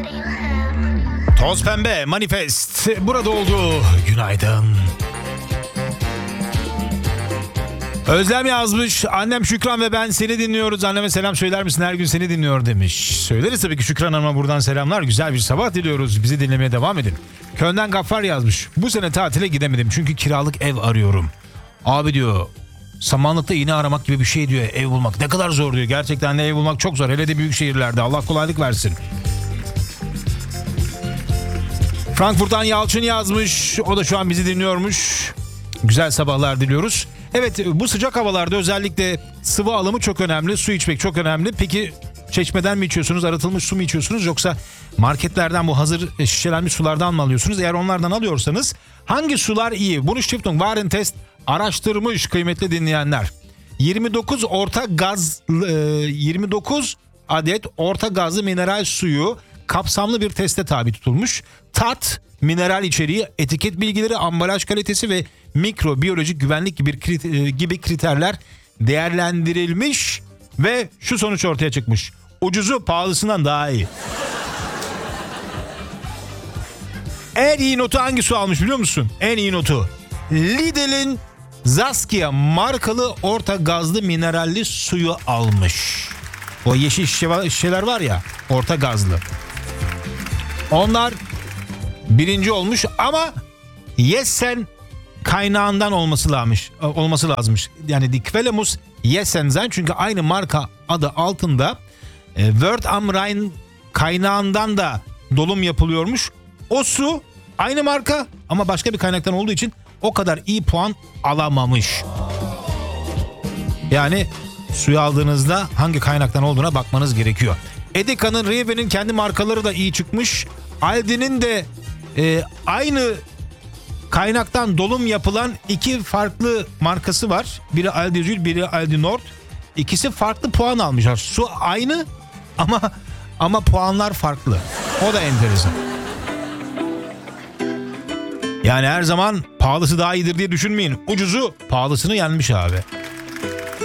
Toz Pembe Manifest burada oldu. Günaydın. Özlem yazmış. Annem Şükran ve ben seni dinliyoruz. Anneme selam söyler misin? Her gün seni dinliyor demiş. Söyleriz tabii ki Şükran Hanım'a buradan selamlar. Güzel bir sabah diliyoruz. Bizi dinlemeye devam edin. Köyden Gaffar yazmış. Bu sene tatile gidemedim çünkü kiralık ev arıyorum. Abi diyor, samanlıkta iğne aramak gibi bir şey diyor, ev bulmak. Ne kadar zor diyor. Gerçekten de ev bulmak çok zor. Hele de büyük şehirlerde. Allah kolaylık versin. Frankfurt'tan Yalçın yazmış. O da şu an bizi dinliyormuş. Güzel sabahlar diliyoruz. Evet, bu sıcak havalarda özellikle sıvı alımı çok önemli. Su içmek çok önemli. Peki çeşmeden mi içiyorsunuz, arıtılmış su mu içiyorsunuz, yoksa marketlerden bu hazır şişelenmiş sulardan mı alıyorsunuz? Eğer onlardan alıyorsanız hangi sular iyi? Bunu Stiftung Warentest araştırmış kıymetli dinleyenler. 29 adet orta gazlı mineral suyu kapsamlı bir teste tabi tutulmuş. Tat, mineral içeriği, etiket bilgileri, ambalaj kalitesi ve mikrobiyolojik güvenlik gibi kriterler değerlendirilmiş ve şu sonuç ortaya çıkmış. Ucuzu pahalısından daha iyi. En iyi notu hangi su almış biliyor musun? En iyi notu Lidl'in Zaskia markalı orta gazlı mineralli suyu almış. O yeşil şişeler var ya, orta gazlı. Onlar birinci olmuş ama Yessen kaynağından olması lazımmış. Yani Die Quelle muss Yessen sein, çünkü aynı marka adı altında Wörth am Rhein kaynağından da dolum yapılıyormuş. O su aynı marka ama başka bir kaynaktan olduğu için o kadar iyi puan alamamış. Yani suyu aldığınızda hangi kaynaktan olduğuna bakmanız gerekiyor. Edeka'nın, Rewe'nin kendi markaları da iyi çıkmış. Aldi'nin de aynı kaynaktan dolum yapılan iki farklı markası var. Biri Aldi Süd, biri Aldi Nord. İkisi farklı puan almışlar. Su aynı ama puanlar farklı. O da enteresan. Yani her zaman pahalısı daha iyidir diye düşünmeyin. Ucuzu pahalısını yenmiş abi.